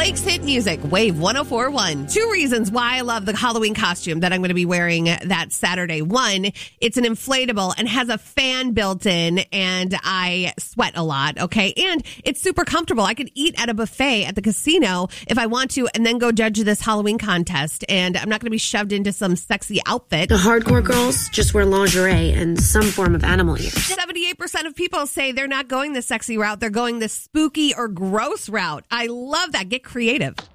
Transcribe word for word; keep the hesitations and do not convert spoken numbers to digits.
Blake's Hit Music, Wave one oh four point one. Two reasons why I love the Halloween costume that I'm going to be wearing that Saturday. One, it's an inflatable and has a fan built in, and I sweat a lot, okay? And it's super comfortable. I could eat at a buffet at the casino if I want to and then go judge this Halloween contest, and I'm not going to be shoved into some sexy outfit. The hardcore girls just wear lingerie and some form of animal ears. seventy-eight percent of people say they're not going the sexy route. They're going the spooky or gross route. I love that. Get creative.